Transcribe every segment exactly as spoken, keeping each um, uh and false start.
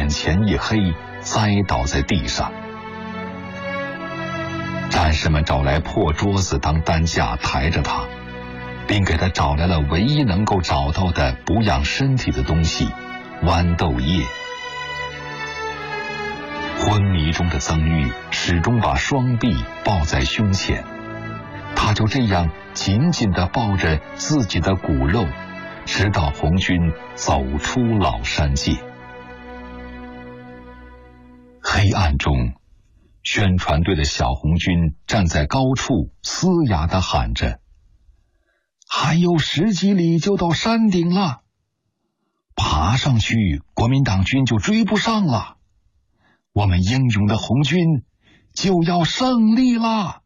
眼前一黑，栽倒在地上。战士们找来破桌子当担架抬着他，并给他找来了唯一能够找到的补养身体的东西——豌豆叶。昏迷中的曾玉始终把双臂抱在胸前，他就这样紧紧地抱着自己的骨肉，直到红军走出老山界。黑暗中，宣传队的小红军站在高处，嘶哑地喊着：“还有十几里就到山顶了，爬上去，国民党军就追不上了。我们英勇的红军就要胜利啦！”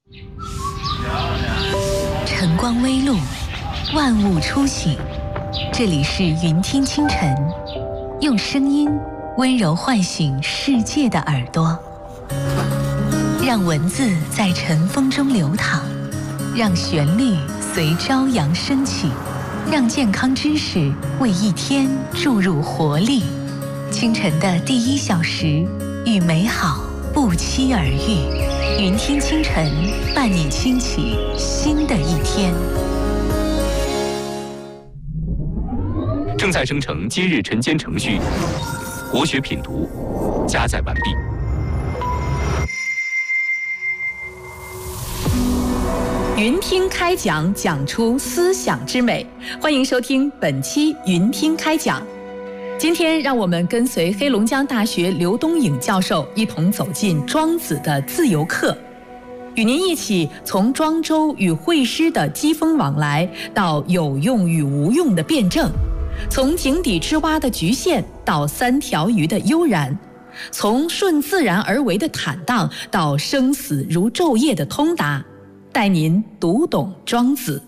晨光微露，万物初醒。这里是云听清晨，用声音温柔唤醒世界的耳朵，让文字在晨风中流淌，让旋律随朝阳升起，让健康知识为一天注入活力。清晨的第一小时，与美好不期而遇。云听清晨，伴你轻启新的一天。 正在生成今日晨间程序，国学品读加载完毕。 云听开讲，讲出思想之美。欢迎收听本期云听开讲。今天让我们跟随黑龙江大学刘东颖教授一同走进庄子的自由课，与您一起从庄周与惠施的机锋往来，到有用与无用的辩证，从井底之蛙的局限到三条鱼的悠然，从顺自然而为的坦荡到生死如昼夜的通达，带您读懂庄子。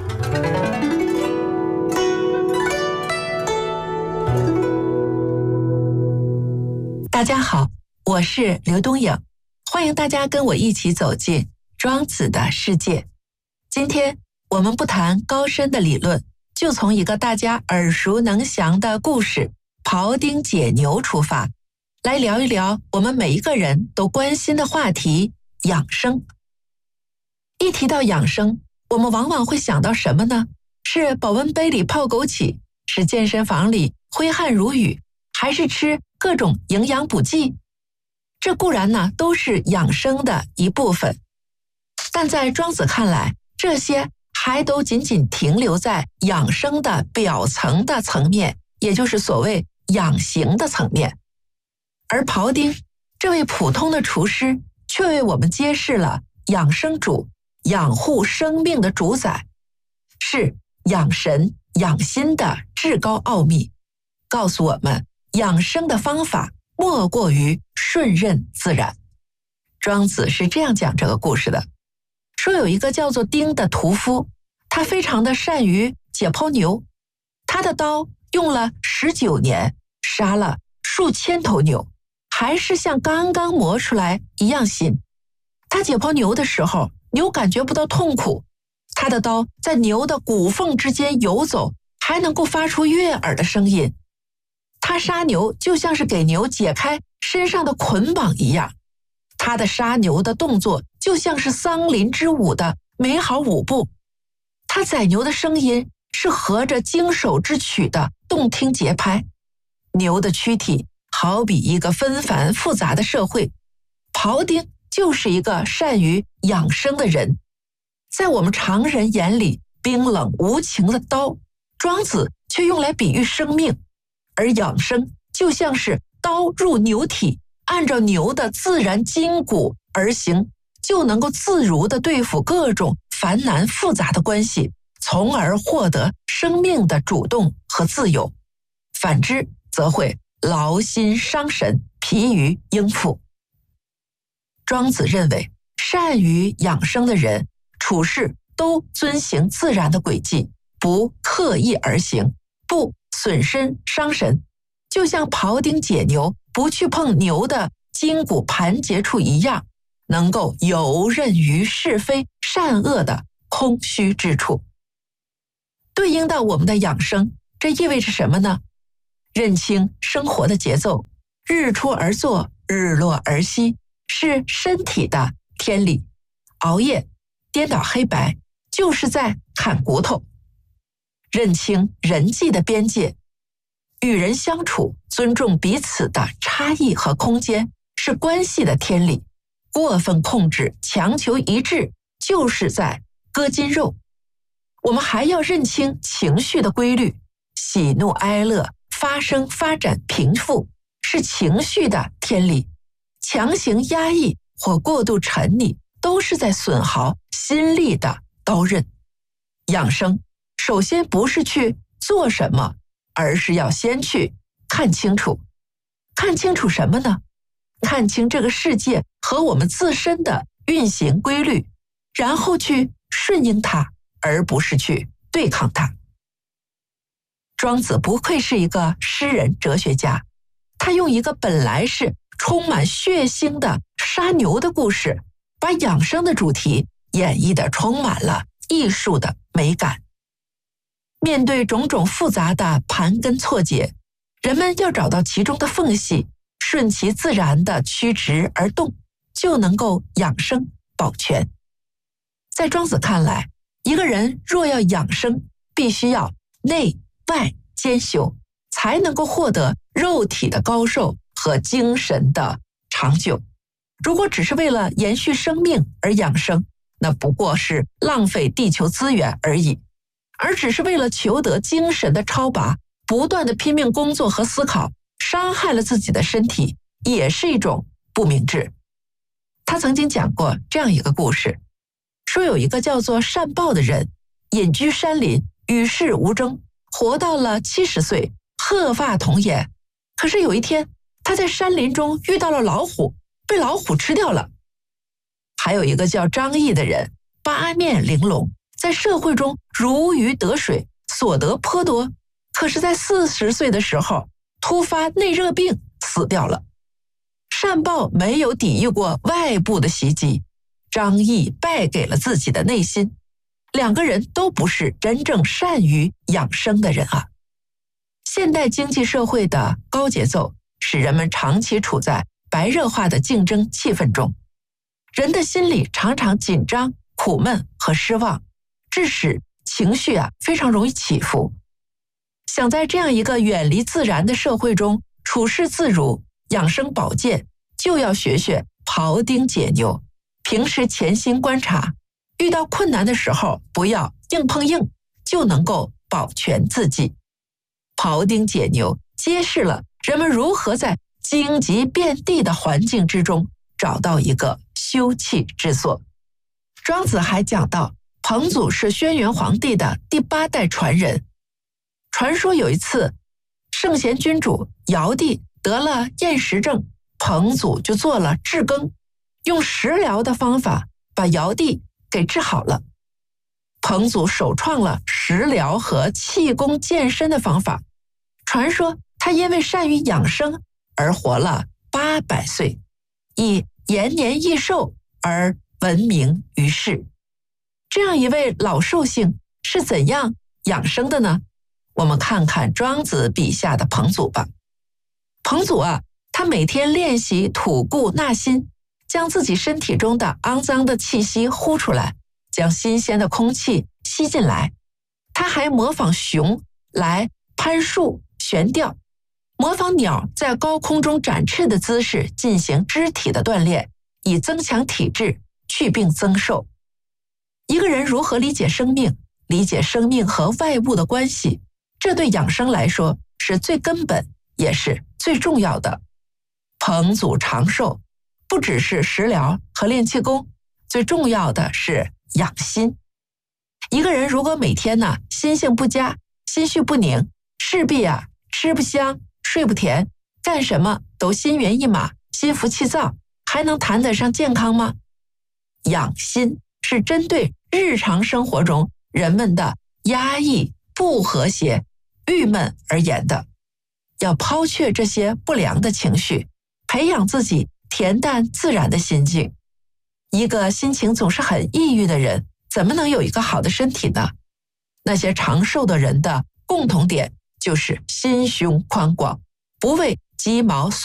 大家好，我是刘东颖，欢迎大家跟我一起走进庄子的世界。今天我们不谈高深的理论，就从一个大家耳熟能详的故事庖丁解牛出发，来聊一聊我们每一个人都关心的话题——养生。一提到养生，我们往往会想到什么呢？是保温杯里泡枸杞，是健身房里挥汗如雨，还是吃各种营养补剂？这固然呢都是养生的一部分，但在庄子看来，这些还都仅仅停留在养生的表层的层面，也就是所谓养形的层面。而庖丁这位普通的厨师，却为我们揭示了养生主养护生命的主宰，是养神养心的至高奥秘，告诉我们养生的方法莫过于顺任自然。庄子是这样讲这个故事的，说有一个叫做丁的屠夫，他非常的善于解剖牛，他的刀用了十九年，杀了数千头牛，还是像刚刚磨出来一样新。他解剖牛的时候，牛感觉不到痛苦，他的刀在牛的骨缝之间游走，还能够发出悦耳的声音。他杀牛就像是给牛解开身上的捆绑一样，他的杀牛的动作就像是桑林之舞的美好舞步，他宰牛的声音是合着经手之曲的动听节拍。牛的躯体好比一个纷繁复杂的社会，庖丁就是一个善于养生的人。在我们常人眼里冰冷无情的刀，庄子却用来比喻生命，而养生就像是刀入牛体，按照牛的自然筋骨而行，就能够自如地对付各种繁难复杂的关系，从而获得生命的主动和自由。反之则会劳心伤神，疲于应付。庄子认为，善于养生的人处事都遵行自然的轨迹，不刻意而行，不损身伤神，就像庖丁解牛不去碰牛的筋骨盘结处一样，能够游刃于是非善恶的空虚之处。对应到我们的养生，这意味着什么呢？认清生活的节奏， 日出而作，日落而息，是身体的天理。熬夜、颠倒黑白，就是在砍骨头。认清人际的边界，与人相处，尊重彼此的差异和空间，是关系的天理。过分控制、强求一致，就是在割筋肉。我们还要认清情绪的规律，喜怒哀乐、发生、发展、平复，是情绪的天理。强行压抑或过度沉溺，都是在损耗心力的刀刃。养生首先不是去做什么，而是要先去看清楚。看清楚什么呢？看清这个世界和我们自身的运行规律，然后去顺应它，而不是去对抗它。庄子不愧是一个诗人哲学家，他用一个本来是充满血腥的杀牛的故事，把养生的主题演绎得充满了艺术的美感。面对种种复杂的盘根错节，人们要找到其中的缝隙，顺其自然地曲直而动，就能够养生保全。在庄子看来，一个人若要养生，必须要内外兼修，才能够获得肉体的高寿和精神的长久。如果只是为了延续生命而养生，那不过是浪费地球资源而已。而只是为了求得精神的超拔，不断的拼命工作和思考，伤害了自己的身体，也是一种不明智。他曾经讲过这样一个故事，说有一个叫做善报的人，隐居山林，与世无争，活到了七十岁，鹤发童颜。可是有一天，他在山林中遇到了老虎，被老虎吃掉了。还有一个叫张毅的人，八面玲珑，在社会中如鱼得水，所得颇多，可是在四十岁的时候突发内热病死掉了。善报没有抵御过外部的袭击，张毅败给了自己的内心。两个人都不是真正善于养生的人啊。现代经济社会的高节奏使人们长期处在白热化的竞争气氛中，人的心里常常紧张、苦闷和失望，致使情绪啊非常容易起伏。想在这样一个远离自然的社会中处事自如、养生保健，就要学学庖丁解牛，平时潜心观察，遇到困难的时候不要硬碰硬，就能够保全自己。庖丁解牛揭示了人们如何在荆棘遍地的环境之中找到一个休憩之所。庄子还讲到，彭祖是轩辕皇帝的第八代传人。传说有一次，圣贤君主尧帝得了厌食症，彭祖就做了治羹，用食疗的方法把尧帝给治好了。彭祖首创了食疗和气功健身的方法，传说他因为善于养生而活了八百岁，以延年益寿而闻名于世。这样一位老寿星是怎样养生的呢？我们看看庄子笔下的彭祖吧。彭祖啊，他每天练习吐故纳新，将自己身体中的肮脏的气息呼出来，将新鲜的空气吸进来。他还模仿熊来攀树悬吊，模仿鸟在高空中展翅的姿势进行肢体的锻炼，以增强体质，去病增寿。一个人如何理解生命，理解生命和外物的关系，这对养生来说是最根本也是最重要的。彭祖长寿不只是食疗和练气功，最重要的是养心。一个人如果每天呢心性不佳，心绪不宁，势必啊吃不香，睡不甜，干什么都心猿意马，心浮气躁，还能谈得上健康吗？养心是针对日常生活中人们的压抑、不和谐、郁闷而言的。要抛却这些不良的情绪，培养自己恬淡自然的心境。一个心情总是很抑郁的人，怎么能有一个好的身体呢？那些长寿的人的共同点就是心胸宽广，不为鸡毛蒜